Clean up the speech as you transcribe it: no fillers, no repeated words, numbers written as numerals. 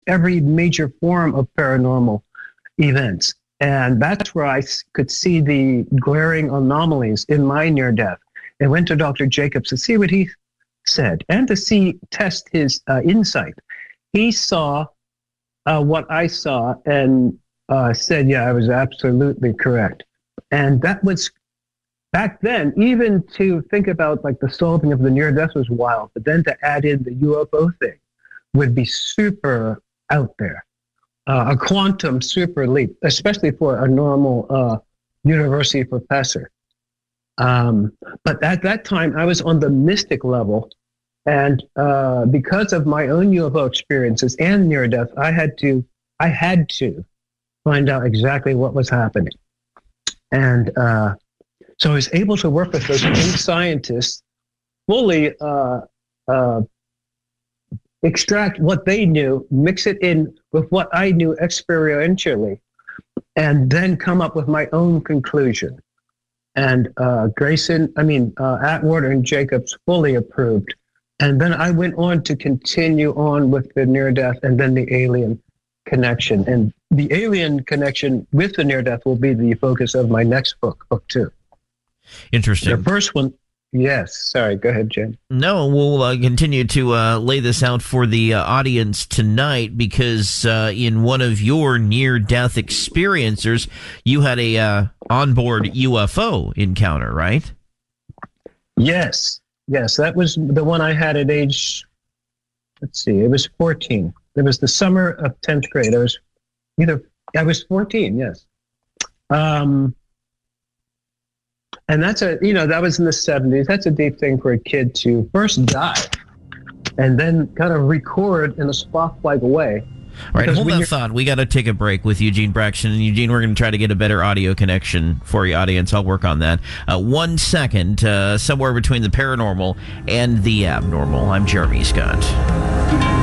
every major form of paranormal events. And that's where I could see the glaring anomalies in my near-death. I went to Dr. Jacobs to see what he said and to test his insight. He saw what I saw and said, yeah, I was absolutely correct. And that was, back then, even to think about like the solving of the near-death was wild, but then to add in the UFO thing would be super out there. A quantum super leap, especially for a normal university professor. But at that time, I was on the mystic level. And because of my own UFO experiences and near-death, I had to find out exactly what was happening. And so I was able to work with those eight scientists, fully extract what they knew, mix it in with what I knew experientially, and then come up with my own conclusion. And Atwater and Jacobs fully approved. And then I went on to continue on with the near-death and then the alien connection. And the alien connection with the near-death will be the focus of my next book 2. Interesting. The first one, yes. Sorry, go ahead, Jen. No, we'll continue to lay this out for the audience tonight because in one of your near-death experiencers, you had a onboard UFO encounter, right? Yes, that was the one I had at age, it was 14. It was the summer of 10th grade. I was 14, yes. And that's that was in the 70s. That's a deep thing for a kid to first die and then kind of record in a Spock-like way. All right, hold that thought. We got to take a break with Eugene Braxton. And Eugene, we're going to try to get a better audio connection for you, audience. I'll work on that. 1 second, somewhere between the paranormal and the abnormal. I'm Jeremy Scott.